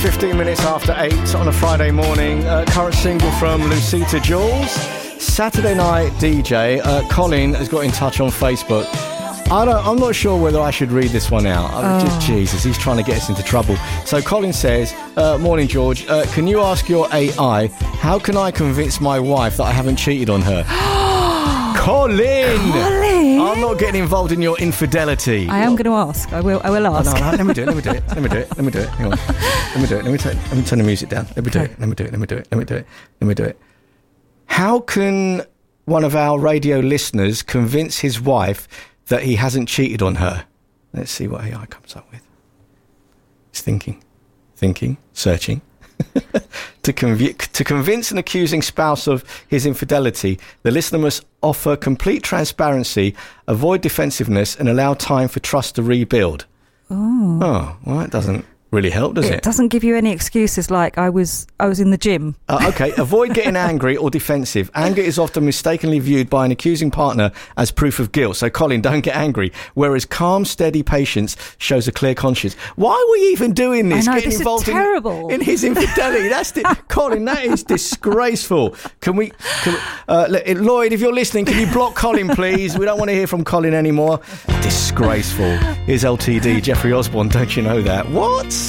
15 minutes after 8 on a Friday morning. Current single from Lucita Jules. Saturday night DJ. Colin has got in touch on Facebook. I'm not sure whether I should read this one out. Jesus, he's trying to get us into trouble. So Colin says, morning George, can you ask your AI, how can I convince my wife that I haven't cheated on her? Colin! I'm not getting involved in your infidelity. I am going to ask. I will ask. No, let me do it. Hang on. Let me do it. Let me turn the music down. Let me do it. How can one of our radio listeners convince his wife that he hasn't cheated on her? Let's see what AI comes up with. He's thinking, searching. To convince an accusing spouse of his infidelity, the listener must offer complete transparency, avoid defensiveness, and allow time for trust to rebuild. Oh, well, that doesn't really help, does it? It doesn't give you any excuses like I was in the gym. Okay, avoid getting angry or defensive. Anger is often mistakenly viewed by an accusing partner as proof of guilt. So, Colin, don't get angry. Whereas calm, steady patience shows a clear conscience. Why are we even doing this? I know, Getting this involved is terrible. in his infidelity. Colin, that is disgraceful. Can we Lloyd, if you're listening, can you block Colin, please? We don't want to hear from Colin anymore. Disgraceful. Here's LTD, Jeffrey Osborne. Don't you know that? What?